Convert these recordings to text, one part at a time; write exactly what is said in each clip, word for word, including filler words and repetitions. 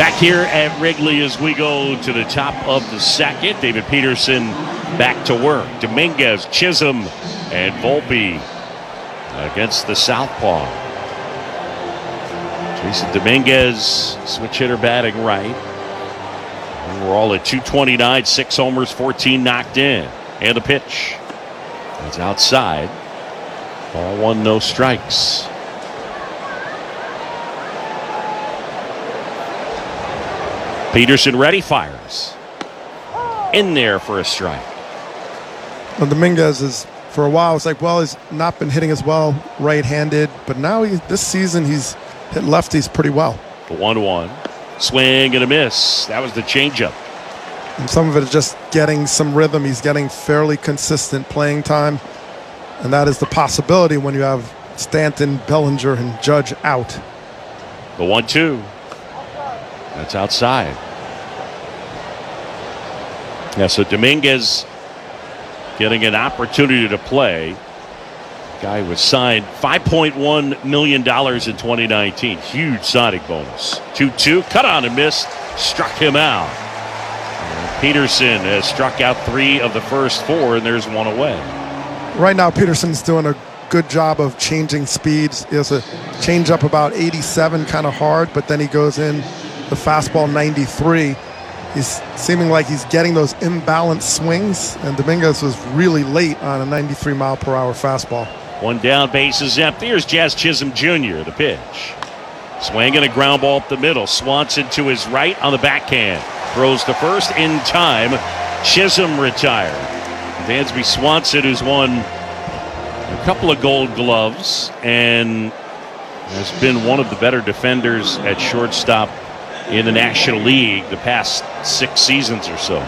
Back here at Wrigley as we go to the top of the second. David Peterson back to work. Dominguez, Chisholm, and Volpe against the southpaw. Jason Dominguez, switch hitter batting right. And we're all at two twenty-nine, six homers, fourteen knocked in. And the pitch. It's outside. Ball one, no strikes. Peterson ready, fires. In there for a strike. Well, Dominguez is, for a while, it's like, well, he's not been hitting as well right-handed, but now he, this season he's hit lefties pretty well. The one one. Swing and a miss. That was the changeup. And some of it is just getting some rhythm. He's getting fairly consistent playing time. And that is the possibility when you have Stanton, Bellinger, and Judge out. The one two. That's outside. Yeah, so Dominguez getting an opportunity to play. Guy was signed five point one million dollars in twenty nineteen. Huge signing bonus. two two. Cut on and missed. Struck him out. And Peterson has struck out three of the first four, and there's one away. Right now, Peterson's doing a good job of changing speeds. He has a changeup about eighty-seven, kind of hard, but then he goes in the fastball ninety-three. He's seeming like he's getting those imbalanced swings, and Dominguez was really late on a ninety-three mile per hour fastball. One down, base is empty. Here's Jazz Chisholm Junior, the pitch. Swing and a ground ball up the middle. Swanson to his right on the backhand. Throws to first in time. Chisholm retired. Dansby Swanson, who's won a couple of gold gloves and has been one of the better defenders at shortstop in the National League the past six seasons or so.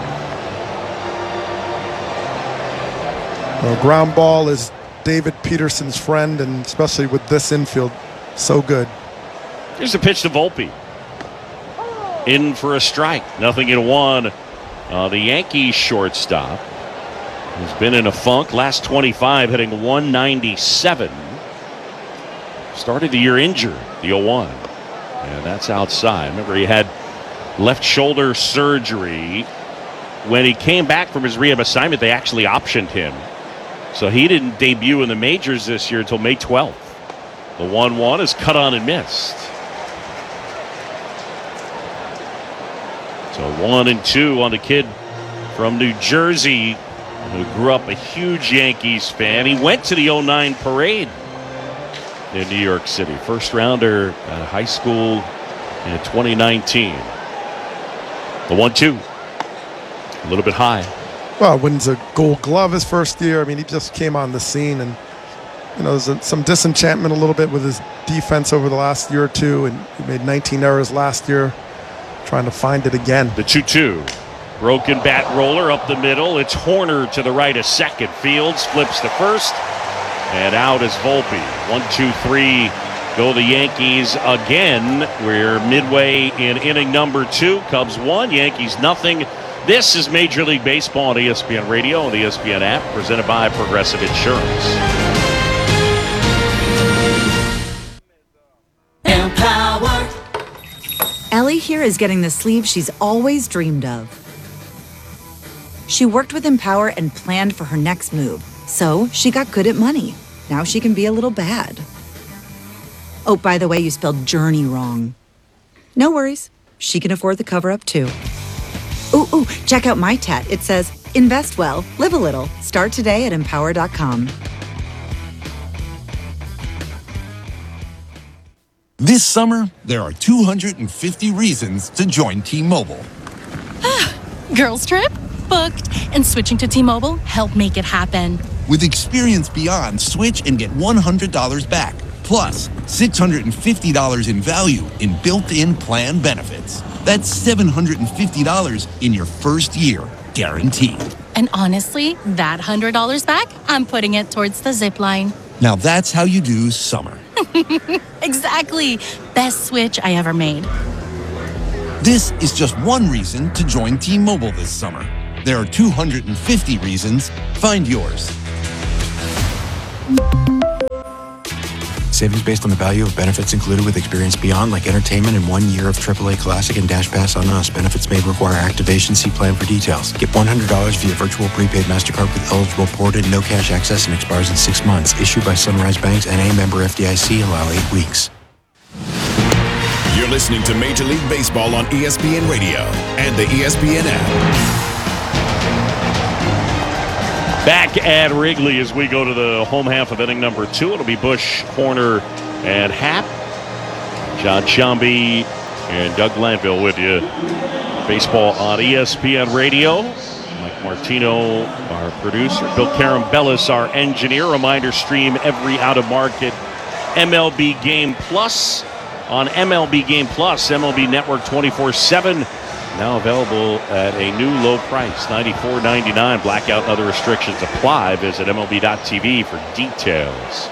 Well, ground ball is David Peterson's friend, and especially with this infield, so good. Here's a pitch to Volpe. In for a strike. Nothing in one. Uh, the Yankees shortstop has been in a funk. Last twenty-five, hitting one ninety-seven. Started the year injured, the oh one. And that's outside. Remember, he had left shoulder surgery. When he came back from his rehab assignment, they actually optioned him. So he didn't debut in the majors this year until May twelfth. The one one is cut on and missed. So one and two on the kid from New Jersey who grew up a huge Yankees fan. He went to the oh nine parade in New York City. First rounder at high school in twenty nineteen. The one two. A little bit high. Well, wins a gold glove his first year. I mean, he just came on the scene, and you know, there's some disenchantment a little bit with his defense over the last year or two, and he made nineteen errors last year, trying to find it again. The two two. Broken bat roller up the middle. It's Horner to the right of second. Fields flips to first. And out is Volpe. One, two, three. Go the Yankees again. We're midway in inning number two. Cubs one, Yankees nothing. This is Major League Baseball on E S P N Radio and the E S P N app, presented by Progressive Insurance. Empower. Ellie here is getting the sleeve she's always dreamed of. She worked with Empower and planned for her next move, so she got good at money. Now she can be a little bad. Oh, by the way, you spelled journey wrong. No worries. She can afford the cover-up, too. Ooh, ooh, check out my tat. It says, invest well, live a little. Start today at empower dot com. This summer, there are two hundred fifty reasons to join T-Mobile. Girls trip? Booked. And switching to T-Mobile helped make it happen. With experience beyond, switch and get one hundred dollars back. Plus, six hundred fifty dollars in value in built-in plan benefits. That's seven hundred fifty dollars in your first year, guaranteed. And honestly, that one hundred dollars back, I'm putting it towards the zip line. Now that's how you do summer. Exactly. Best switch I ever made. This is just one reason to join T-Mobile this summer. There are two hundred fifty reasons. Find yours. Savings based on the value of benefits included with Experience Beyond, like entertainment and one year of triple A Classic and Dash Pass on us. Benefits may require activation. See plan for details. Get one hundred dollars via virtual prepaid MasterCard with eligible ported, no cash access, and expires in six months. Issued by Sunrise Banks, N A member F D I C. Allow eight weeks. You're listening to Major League Baseball on E S P N Radio and the E S P N app. Back at Wrigley as we go to the home half of inning number two. It'll be Bush, Horner, and Happ. John Sciambi and Doug Glanville with you. Baseball on E S P N Radio. Mike Martino, our producer. Bill Carambellis, our engineer. Reminder, stream every out-of-market M L B Game Plus on M L B Game Plus, M L B Network twenty-four seven. Now available at a new low price, ninety-four ninety-nine. Blackout and other restrictions apply. Visit M L B dot T V for details.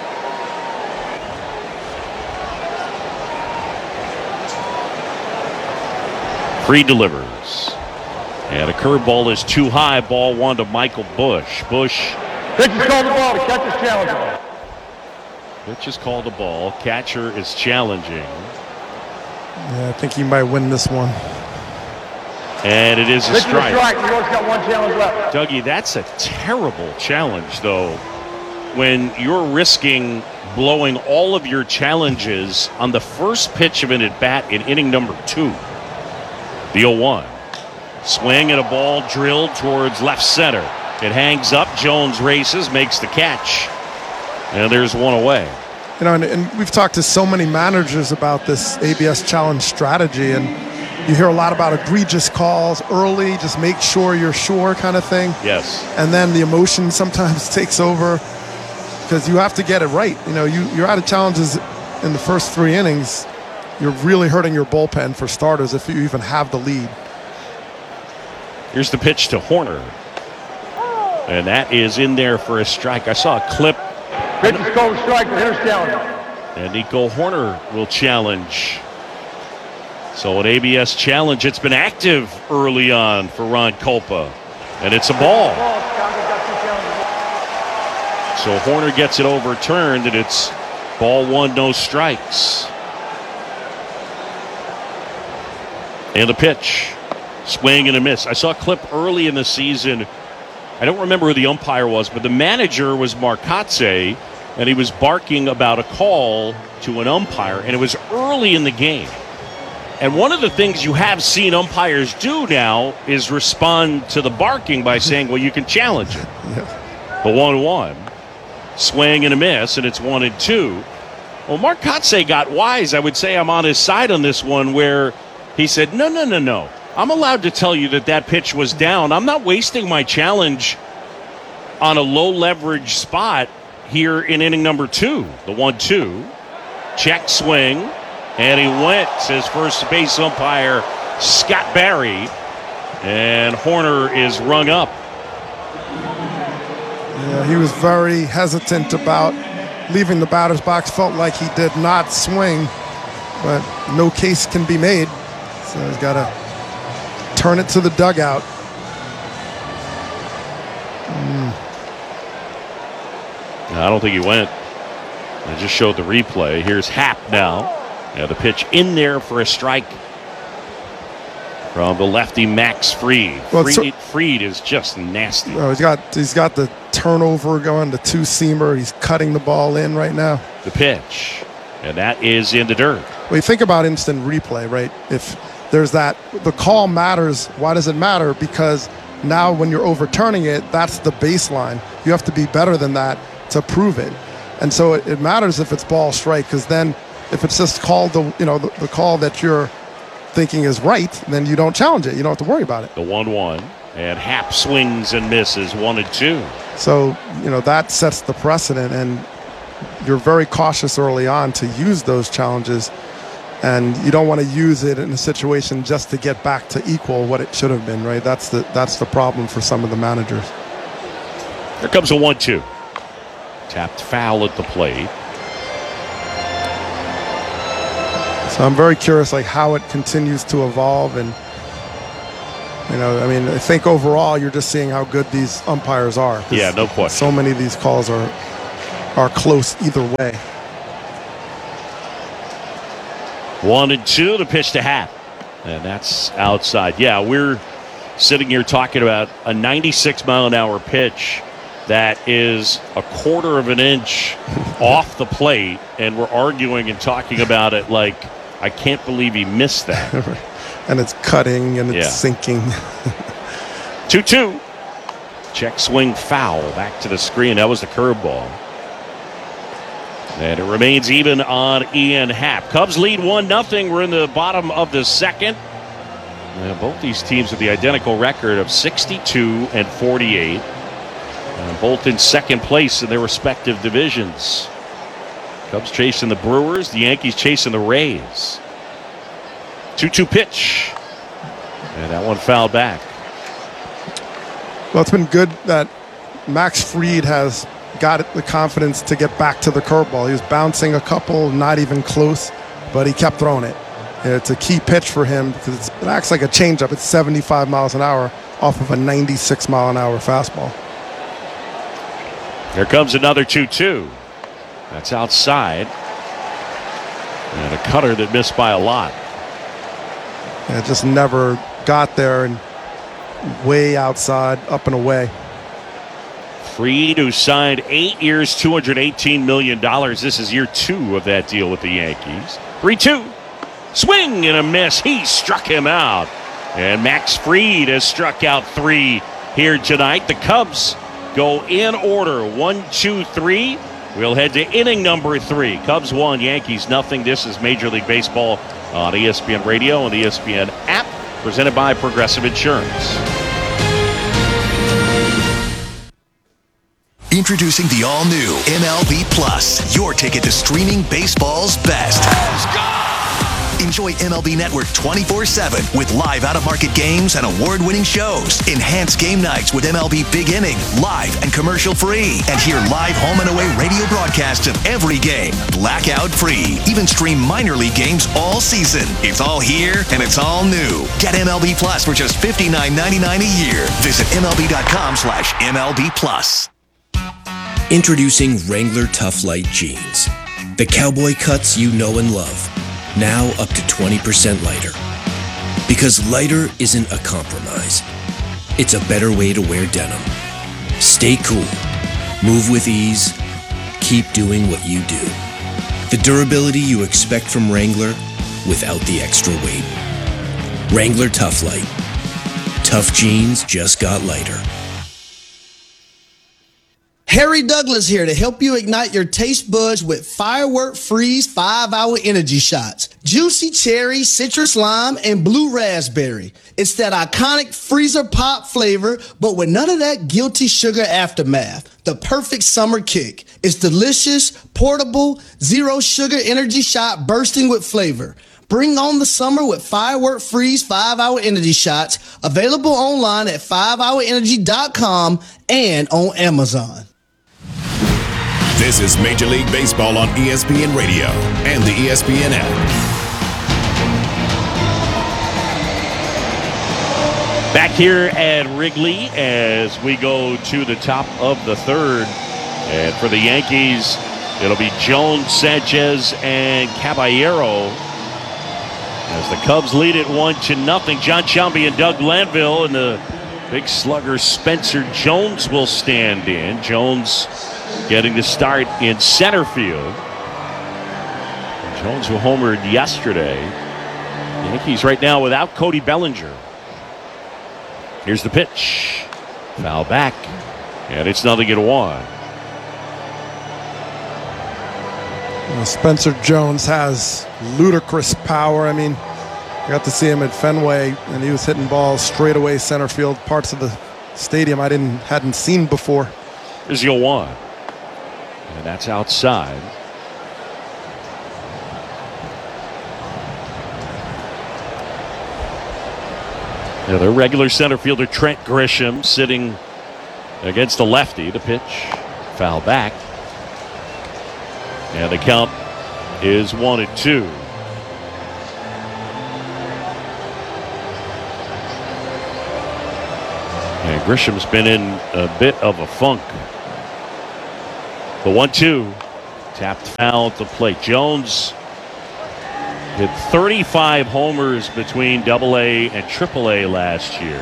Free delivers. And a curveball is too high. Ball one to Michael Bush. Bush. Pitch is called the ball. The catcher's challenging. Pitch is called a ball. Catcher is challenging. Yeah, I think he might win this one. And it is a Pitch strike. is a strike. New York's got one challenge left. Dougie, that's a terrible challenge, though, when you're risking blowing all of your challenges on the first pitch of an at-bat in inning number two. The oh one. Swing and a ball drilled towards left center. It hangs up. Jones races, makes the catch. And there's one away. You know, and, and we've talked to so many managers about this A B S challenge strategy, and you hear a lot about egregious calls early, just make sure you're sure kind of thing. Yes. And then the emotion sometimes takes over because you have to get it right. You know, you, you're out of challenges in the first three innings. You're really hurting your bullpen for starters if you even have the lead. Here's the pitch to Horner. And that is in there for a strike. I saw a clip. Pitch is called a strike. The hitter's challenging. And Nico Horner will challenge. So an A B S challenge. It's been active early on for Ron Kulpa. And it's a ball. So Horner gets it overturned, and it's ball one, no strikes. And the pitch. Swing and a miss. I saw a clip early in the season. I don't remember who the umpire was, but the manager was Marcotte, and he was barking about a call to an umpire, and it was early in the game. And one of the things you have seen umpires do now is respond to the barking by saying, well, you can challenge it. Yeah. The one one. Swing and a miss, and it's one and two. Well, Marcotte got wise. I would say I'm on his side on this one, where he said, no, no, no, no. I'm allowed to tell you that that pitch was down. I'm not wasting my challenge on a low-leverage spot here in inning number two. The one two. Check swing. And he went, says first base umpire Scott Barry. And Horner is rung up. Yeah, he was very hesitant about leaving the batter's box. Felt like he did not swing, but no case can be made. So he's got to turn it to the dugout. Mm. I don't think he went. I just showed the replay. Here's Happ now. Yeah, the pitch in there for a strike from the lefty Max Fried. Well, Fried, so, Fried is just nasty. Oh, he's got he's got the turnover going, the two-seamer. He's cutting the ball in right now. The pitch, and that is in the dirt. Well, you think about instant replay, right? If there's that, the call matters. Why does it matter? Because now when you're overturning it, that's the baseline. You have to be better than that to prove it. And so it, it matters if it's ball strike, because then if it's just called the, you know, the, the call that you're thinking is right, then you don't challenge it. You don't have to worry about it. The one one, and Happ swings and misses one and two. So, you know, that sets the precedent, and you're very cautious early on to use those challenges. And you don't want to use it in a situation just to get back to equal what it should have been, right? That's the that's the problem for some of the managers. Here comes a one two. Tapped foul at the plate. So I'm very curious, like, how it continues to evolve. And, you know, I mean, I think overall you're just seeing how good these umpires are. Yeah, no question. So many of these calls are are close either way. One and two, the pitch to Happ. And that's outside. Yeah, we're sitting here talking about a ninety-six mile an hour pitch that is a quarter of an inch off the plate, and we're arguing and talking about it like, I can't believe he missed that. And it's cutting and it's Yeah. sinking. two two. Check swing foul back to the screen. That was the curveball. And it remains even on Ian Happ. Cubs lead one nothing. We're in the bottom of the second. Uh, both these teams with the identical record of sixty-two and forty-eight. Uh, both in second place in their respective divisions. Cubs chasing the Brewers. The Yankees chasing the Rays. two two pitch. And that one fouled back. Well, it's been good that Max Fried has got the confidence to get back to the curveball. He was bouncing a couple, not even close, but he kept throwing it. And it's a key pitch for him because it acts like a changeup. It's seventy-five miles an hour off of a ninety-six mile an hour fastball. Here comes another two two. That's outside. And a cutter that missed by a lot. And it just never got there, and way outside, up and away. Fried, who signed eight years, two hundred eighteen million dollars. This is year two of that deal with the Yankees. three two. Swing and a miss. He struck him out. And Max Fried has struck out three here tonight. The Cubs go in order. One, two, three. We'll head to inning number three. Cubs one, Yankees nothing. This is Major League Baseball on E S P N Radio and the E S P N app. Presented by Progressive Insurance. Introducing the all-new M L B Plus, your ticket to streaming baseball's best. Enjoy M L B Network twenty-four seven with live out-of-market games and award-winning shows. Enhance game nights with M L B Big Inning, live and commercial-free. And hear live home and away radio broadcasts of every game, blackout-free. Even stream minor league games all season. It's all here and it's all new. Get M L B Plus for just fifty-nine ninety-nine a year. Visit MLB.com slash MLB Plus. Introducing Wrangler Tough Light Jeans. The cowboy cuts you know and love. Now up to twenty percent lighter. Because lighter isn't a compromise. It's a better way to wear denim. Stay cool. Move with ease. Keep doing what you do. The durability you expect from Wrangler without the extra weight. Wrangler Tough Light. Tough jeans just got lighter. Harry Douglas here to help you ignite your taste buds with Firework Freeze five hour Energy Shots. Juicy cherry, citrus lime, and blue raspberry. It's that iconic freezer pop flavor, but with none of that guilty sugar aftermath. The perfect summer kick. It's delicious, portable, zero sugar energy shot bursting with flavor. Bring on the summer with Firework Freeze five hour Energy Shots. Available online at five hour energy dot com and on Amazon. This is Major League Baseball on E S P N Radio and the E S P N app. Back here at Wrigley as we go to the top of the third. And for the Yankees, it'll be Jones, Sanchez, and Caballero. As the Cubs lead it one to nothing. John Shelby and Doug Glanville, and the big slugger Spencer Jones will stand in. Jones getting the start in center field. Jones who homered yesterday. Yankees right now without Cody Bellinger. Here's the pitch. Foul back. And it's nothing at one. Well, Spencer Jones has ludicrous power. I mean, I got to see him at Fenway, and he was hitting balls straight away center field, parts of the stadium I didn't hadn't seen before. Here's your one. And that's outside. Yeah, their regular center fielder Trent Grisham sitting against the lefty. The pitch, foul back. And the count is one and two. And Grisham's been in a bit of a funk. The one two. Tapped foul at the plate. Jones Hit thirty-five homers between double A and triple A last year.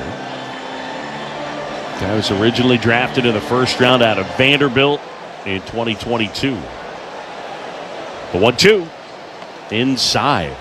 Guy was originally drafted in the first round out of Vanderbilt in twenty twenty-two. The one two inside.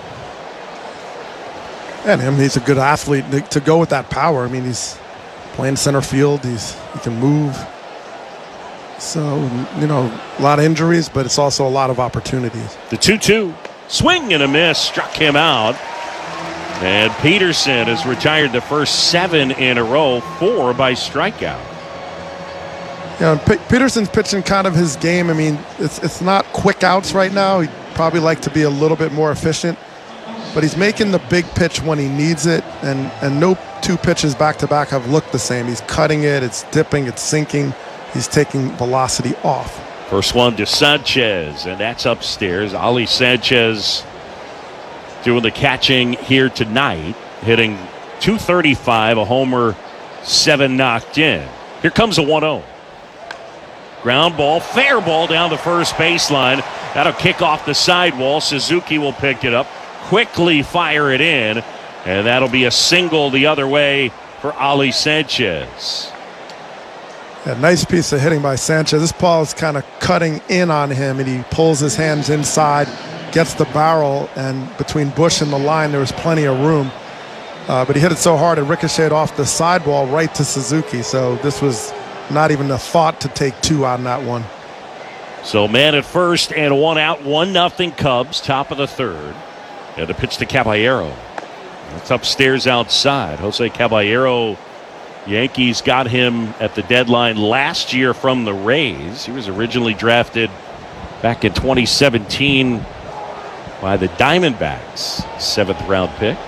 And him, he's a good athlete to go with that power. I mean, he's playing center field. He's he can move. So, you know, a lot of injuries, but it's also a lot of opportunities. The two two. Swing and a miss, struck him out. And Peterson has retired the first seven in a row, four by strikeout. Yeah, P- Peterson's pitching kind of his game. I mean, it's it's not quick outs right now. He'd probably like to be a little bit more efficient. But he's making the big pitch when he needs it. And, and no two pitches back-to-back have looked the same. He's cutting it, it's dipping, it's sinking. He's taking velocity off. First one to Sanchez, and that's upstairs. Ali Sanchez doing the catching here tonight, hitting two thirty-five, a homer, seven knocked in. Here comes a one oh. Ground ball, fair ball down the first baseline. That'll kick off the sidewall. Suzuki will pick it up, quickly fire it in, and that'll be a single the other way for Ali Sanchez. A nice piece of hitting by Sanchez. This ball is kind of cutting in on him, and he pulls his hands inside, gets the barrel, and between Bush and the line, there was plenty of room. Uh, but he hit it so hard, it ricocheted off the sidewall right to Suzuki. So this was not even a thought to take two on that one. So man at first and one out, one nothing Cubs, top of the third. And the pitch to Caballero. That's upstairs outside. Jose Caballero, Yankees got him at the deadline last year from the Rays. He was originally drafted back in twenty seventeen by the Diamondbacks, seventh round pick.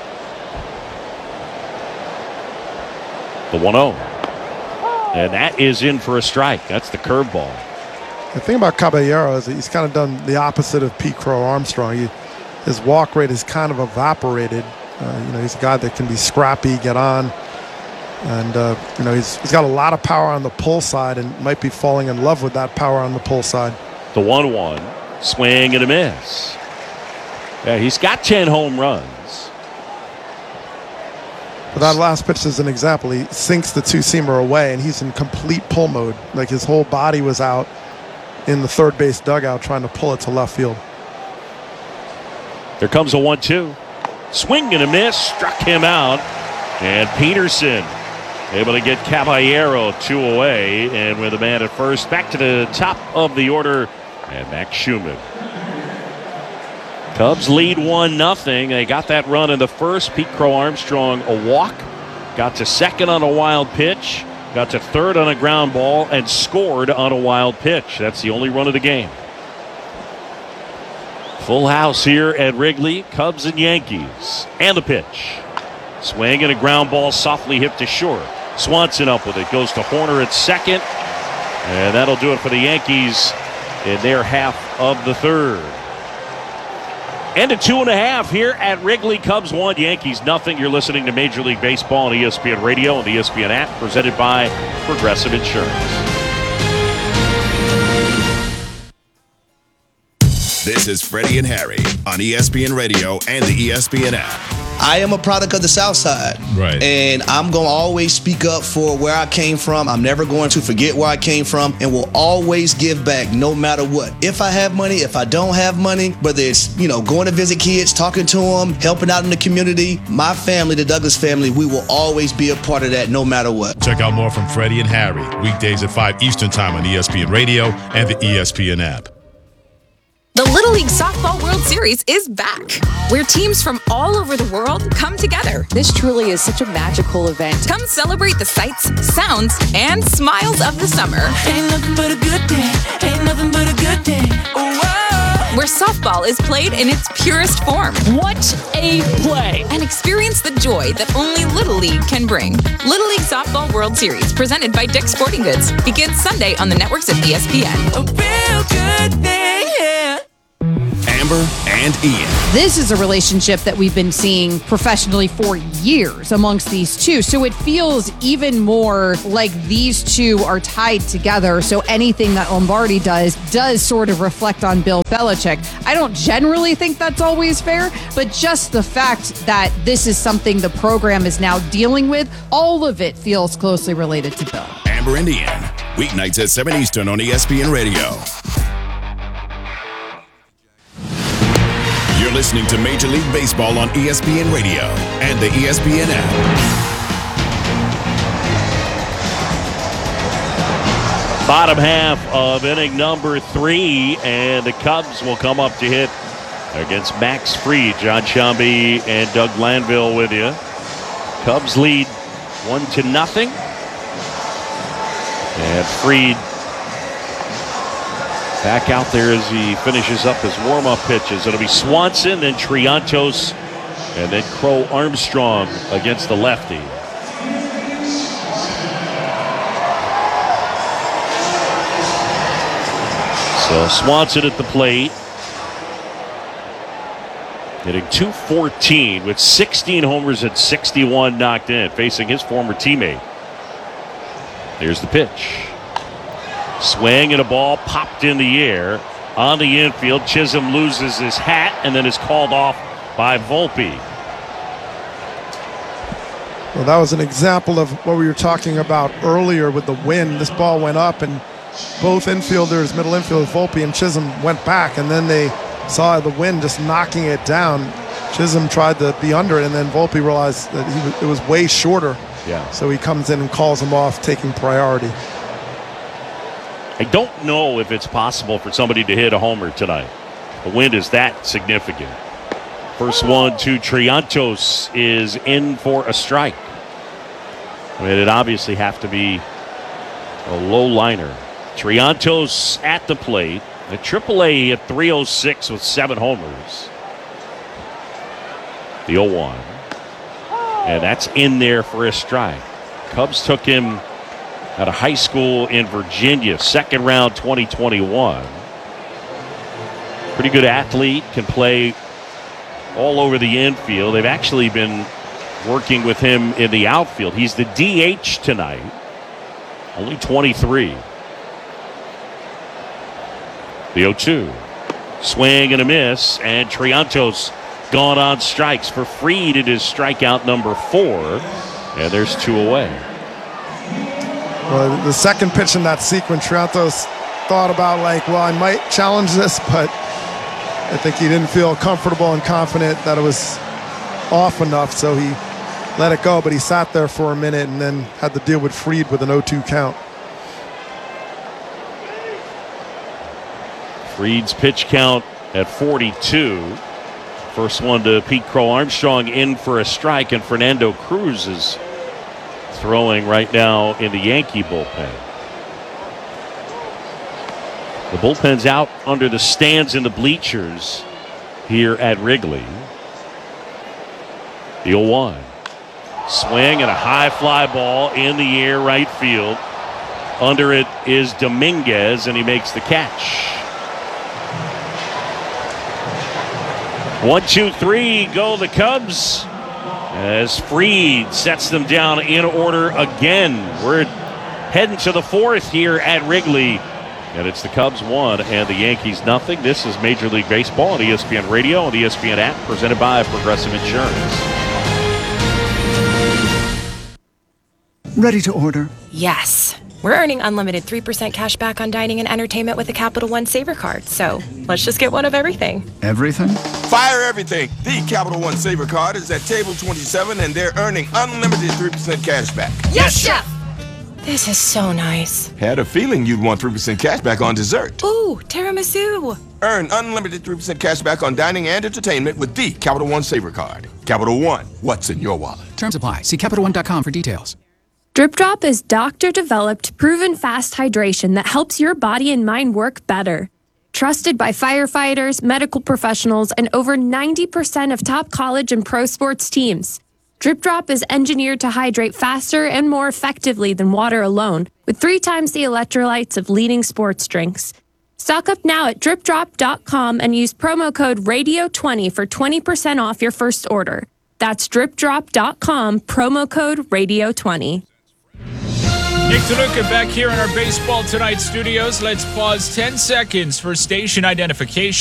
The one oh. And that is in for a strike. That's the curveball. The thing about Caballero is that he's kind of done the opposite of Pete Crow Armstrong. He, his walk rate is kind of evaporated. Uh, you know, he's a guy that can be scrappy, get on. And, uh, you know, he's, he's got a lot of power on the pull side and might be falling in love with that power on the pull side. The one one, swing and a miss. Yeah, he's got ten home runs. But that last pitch is an example. He sinks the two-seamer away, and he's in complete pull mode. Like his whole body was out in the third base dugout trying to pull it to left field. Here comes a one two. Swing and a miss, struck him out. And Peterson able to get Caballero two away, and with a man at first, back to the top of the order, and Max Schumann. Cubs lead one nothing. They got that run in the first. Pete Crow Armstrong a walk, got to second on a wild pitch, got to third on a ground ball, and scored on a wild pitch. That's the only run of the game. Full house here at Wrigley. Cubs and Yankees, and the pitch. Swing and a ground ball softly hit to short. Swanson up with it. Goes to Horner at second. And that'll do it for the Yankees in their half of the third. And a two and a half here at Wrigley. Cubs one, Yankees nothing. You're listening to Major League Baseball on E S P N Radio and the E S P N app, presented by Progressive Insurance. This is Freddie and Harry on E S P N Radio and the E S P N app. I am a product of the South Side. Right. And I'm going to always speak up for where I came from. I'm never going to forget where I came from, and will always give back no matter what. If I have money, if I don't have money, whether it's, you know, going to visit kids, talking to them, helping out in the community, my family, the Douglas family, we will always be a part of that no matter what. Check out more from Freddie and Harry, weekdays at five Eastern Time on E S P N Radio and the E S P N app. The Little League Softball World Series is back, where teams from all over the world come together. This truly is such a magical event. Come celebrate the sights, sounds, and smiles of the summer. Ain't nothing but a good day. Ain't nothing but a good day. Whoa! Where softball is played in its purest form. What a play! And experience the joy that only Little League can bring. Little League Softball World Series, presented by Dick's Sporting Goods, begins Sunday on the networks of E S P N. A real good thing, yeah. Amber and Ian. This is a relationship that we've been seeing professionally for years amongst these two. So it feels even more like these two are tied together. So anything that Lombardi does, does sort of reflect on Bill Belichick. I don't generally think that's always fair, but just the fact that this is something the program is now dealing with, all of it feels closely related to Bill. Amber and Ian, weeknights at seven Eastern on E S P N Radio. You're listening to Major League Baseball on E S P N Radio and the E S P N app. Bottom half of inning number three, and the Cubs will come up to hit against Max Fried. John Shambi and Doug Glanville with you. Cubs lead one to nothing. And Fried back out there as he finishes up his warm-up pitches. It'll be Swanson, then Triantos, and then Crow Armstrong against the lefty. So Swanson at the plate, hitting two fourteen with sixteen homers and sixty-one knocked in, facing his former teammate. Here's the pitch. Swing and a ball popped in the air on the infield. Chisholm loses his hat and then is called off by Volpe. Well, that was an example of what we were talking about earlier with the wind. This ball went up and both infielders, middle infield, Volpe and Chisholm, went back, and then they saw the wind just knocking it down. Chisholm tried to be under it, and then Volpe realized that he was, it was way shorter. Yeah. So he comes in and calls him off, taking priority. I don't know if it's possible for somebody to hit a homer tonight. The wind is that significant. First one to Triantos is in for a strike. I mean, it'd obviously have to be a low liner. Triantos at the plate. At triple A at three oh six with seven homers. The oh one. And that's in there for a strike. Cubs took him out of high school in Virginia, second round twenty twenty-one. Pretty good athlete, can play all over the infield. They've actually been working with him in the outfield. He's the D H tonight, only twenty-three. The oh two. Swing and a miss, and Triantos gone on strikes. For Fried, it is strikeout number four, and there's two away. Well, the second pitch in that sequence, Triantos thought about, like, well, I might challenge this, but I think he didn't feel comfortable and confident that it was off enough, so he let it go. But he sat there for a minute and then had to deal with Fried with an oh two count. Fried's pitch count at forty-two. First one to Pete Crow Armstrong in for a strike, and Fernando Cruz is throwing right now in the Yankee bullpen. The bullpen's out under the stands in the bleachers here at Wrigley. The oh one. Swing and a high fly ball in the air right field. Under it is Dominguez, and he makes the catch. One, two, three, go the Cubs. As Fried sets them down in order again. We're heading to the fourth here at Wrigley. And it's the Cubs one and the Yankees nothing. This is Major League Baseball on E S P N Radio and the E S P N app, presented by Progressive Insurance. Ready to order? Yes. We're earning unlimited three percent cash back on dining and entertainment with a Capital One Saver card. So let's just get one of everything. Everything? Fire everything. The Capital One Saver card is at table twenty-seven, and they're earning unlimited three percent cash back. Yes, Chef! This is so nice. Had a feeling you'd want three percent cash back on dessert. Ooh, tiramisu. Earn unlimited three percent cash back on dining and entertainment with the Capital One Saver card. Capital One, what's in your wallet? Terms apply. See Capital One dot com for details. Drip Drop is doctor-developed, proven fast hydration that helps your body and mind work better. Trusted by firefighters, medical professionals, and over ninety percent of top college and pro sports teams. Drip Drop is engineered to hydrate faster and more effectively than water alone, with three times the electrolytes of leading sports drinks. Stock up now at drip drop dot com and use promo code radio twenty for twenty percent off your first order. That's drip drop dot com, promo code radio twenty. Nick DeLuca back here in our Baseball Tonight studios. Let's pause ten seconds for station identification.